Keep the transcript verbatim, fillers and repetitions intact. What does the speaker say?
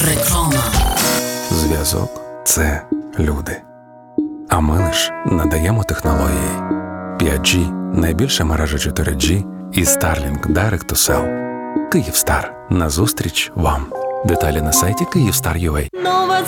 Реклама. Зв'язок – це люди. А ми лиш надаємо технології. п'ять джі – найбільша мережа чотири джі і Starlink Direct to Cell. Київстар. Назустріч вам. Деталі на сайті Київстар крапка ю а.